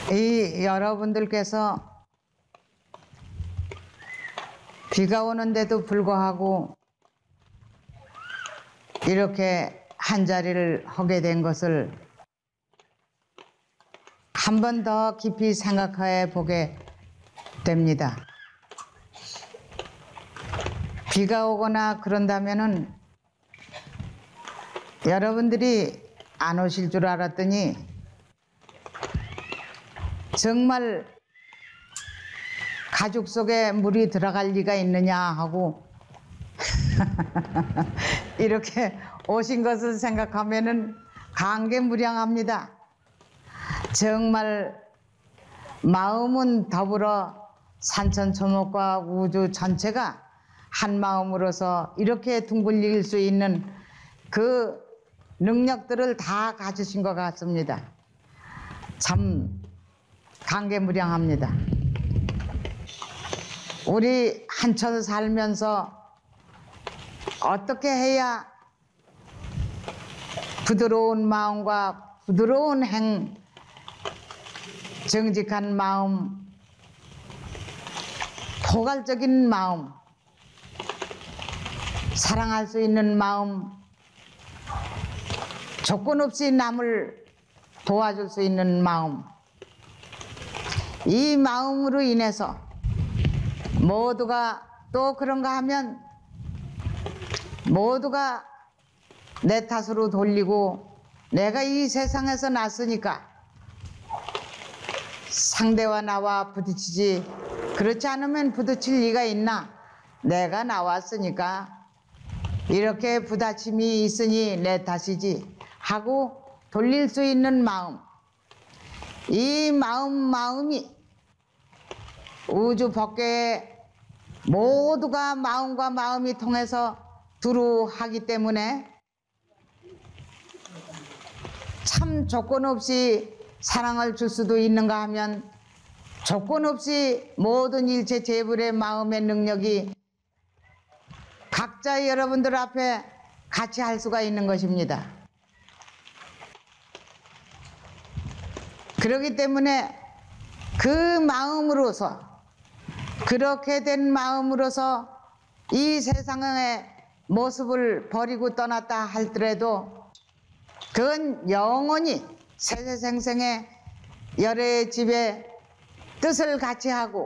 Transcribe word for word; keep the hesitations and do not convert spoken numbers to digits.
이 여러분들께서 비가 오는데도 불구하고 이렇게 한자리를 하게 된 것을 한 번 더 깊이 생각해 보게 됩니다. 비가 오거나 그런다면은 여러분들이 안 오실 줄 알았더니 정말 가죽 속에 물이 들어갈 리가 있느냐 하고 이렇게 오신 것을 생각하면은 감개무량합니다. 정말 마음은 더불어 산천초목과 우주 전체가 한 마음으로서 이렇게 둥글릴 수 있는 그 능력들을 다 가지신 것 같습니다. 참 감개무량합니다. 우리 한천 살면서 어떻게 해야 부드러운 마음과 부드러운 행, 정직한 마음, 포괄적인 마음, 사랑할 수 있는 마음, 조건 없이 남을 도와줄 수 있는 마음, 이 마음으로 인해서 모두가 또 그런가 하면 모두가 내 탓으로 돌리고 내가 이 세상에서 났으니까 상대와 나와 부딪히지, 그렇지 않으면 부딪힐 리가 있나, 내가 나왔으니까 이렇게 부딪힘이 있으니 내 탓이지 하고 돌릴 수 있는 마음, 이 마음 마음이 우주 법계에 모두가 마음과 마음이 통해서 두루 하기 때문에 참 조건 없이 사랑을 줄 수도 있는가 하면 조건 없이 모든 일체 재불의 마음의 능력이 각자 여러분들 앞에 같이 할 수가 있는 것입니다. 그렇기 때문에 그 마음으로서, 그렇게 된 마음으로서 이 세상의 모습을 버리고 떠났다 할더라도 그건 영원히 세세생생의 열애의 집에 뜻을 같이 하고